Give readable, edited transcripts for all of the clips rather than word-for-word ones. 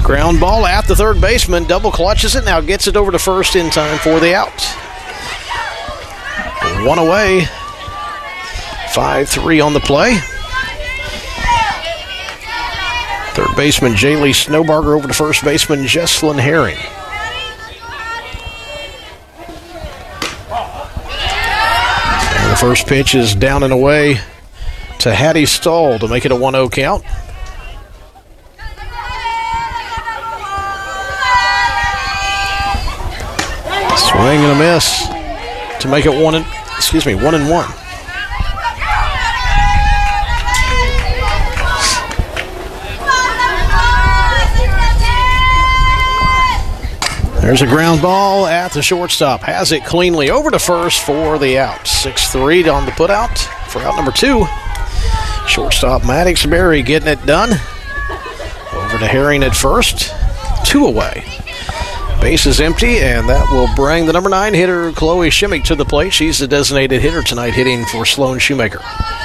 Ground ball at the third baseman. Double clutches it. Now gets it over to first in time for the out. One away. 5-3 on the play. Third baseman Jaylee Snowbarger over to first baseman Jesslyn Herring. And the first pitch is down and away to Hattie Stahl to make it a 1-0 count. Swing and a miss to make it 1-1. There's a ground ball at the shortstop. Has it cleanly over to first for the out. 6-3 on the putout for out number 2. Shortstop Maddox Berry getting it done. Over to Herring at first. 2 away. Base is empty, and that will bring the number 9 hitter, Chloe Shimmick, to the plate. She's the designated hitter tonight, hitting for Sloan Shoemaker.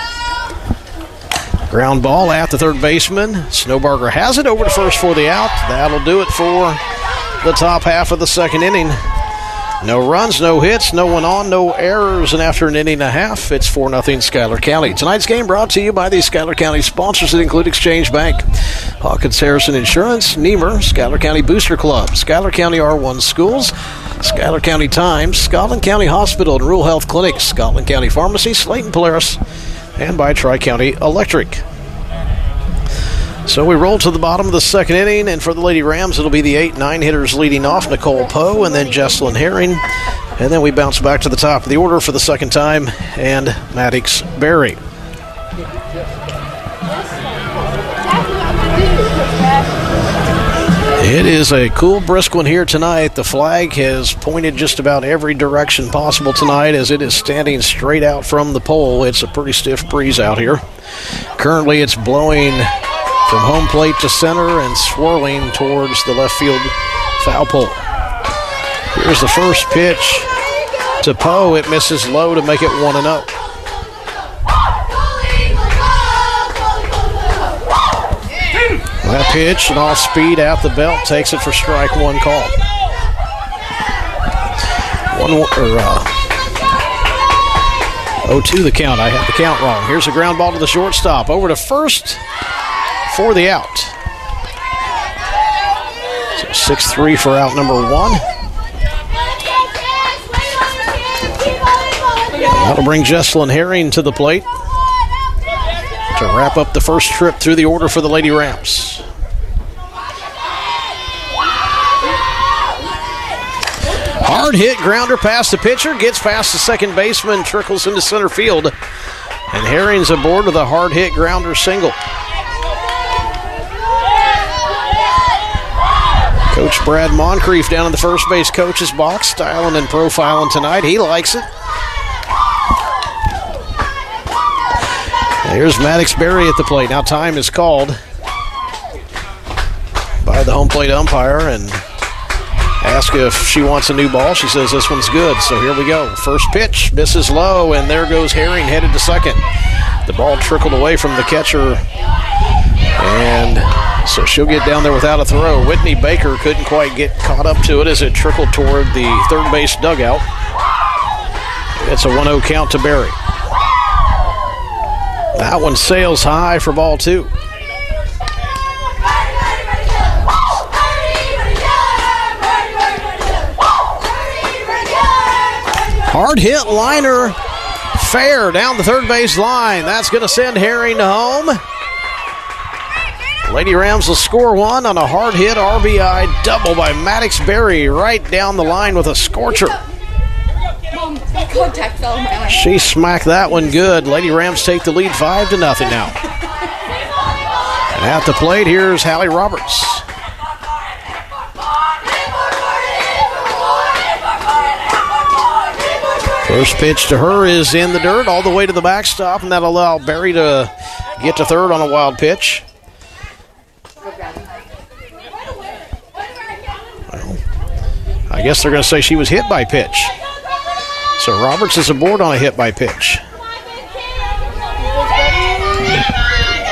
Ground ball at the third baseman. Snowbarger has it over to first for the out. That'll do it for the top half of the second inning. No runs, no hits, no one on, no errors, and after an inning and a half, it's 4-0 Schuyler County. Tonight's game brought to you by the Schuyler County sponsors that include Exchange Bank, Hawkins Harrison Insurance, Niemer, Schuyler County Booster Club, Schuyler County R1 Schools, Schuyler County Times, Scotland County Hospital and Rural Health Clinics, Scotland County Pharmacy, Slayton Polaris, and by Tri-County Electric. So we roll to the bottom of the second inning, and for the Lady Rams, it'll be the 8-9 hitters leading off, Nicole Poe and then Jesslyn Herring. And then we bounce back to the top of the order for the second time, and Maddox Berry. It is a cool, brisk one here tonight. The flag has pointed just about every direction possible tonight as it is standing straight out from the pole. It's a pretty stiff breeze out here. Currently, it's blowing from home plate to center and swirling towards the left field foul pole. Here's the first pitch to Poe. It misses low to make it 1-0. That pitch and off speed at the belt takes it for strike one call. 0-2 the count. I had the count wrong. Here's a ground ball to the shortstop. Over to first for the out. So 6-3 for out number 1. That'll bring Jesslyn Herring to the plate to wrap up the first trip through the order for the Lady Rams. Hard hit grounder past the pitcher, gets past the second baseman, trickles into center field, and Herring's aboard with a hard hit grounder single. Coach Brad Moncrief down in the first base coach's box, styling and profiling tonight. He likes it. Here's Maddox Berry at the plate. Now time is called by the home plate umpire and ask if she wants a new ball. She says this one's good. So here we go. First pitch misses low, and there goes Herring headed to second. The ball trickled away from the catcher, and so she'll get down there without a throw. Whitney Baker couldn't quite get caught up to it as it trickled toward the third base dugout. It's a 1-0 count to Berry. That one sails high for ball 2. Hard hit liner, fair down the third base line. That's going to send Herring home. Lady Rams will score one on a hard hit RBI double by Maddox Berry right down the line with a scorcher. Contact fell in my eye. She smacked that one good. Lady Rams take the lead 5-0 now. And at the plate, here's Hallie Roberts. First pitch to her is in the dirt all the way to the backstop, and that'll allow Berry to get to third on a wild pitch. Well, I guess they're going to say she was hit by pitch. So Roberts is aboard on a hit by pitch.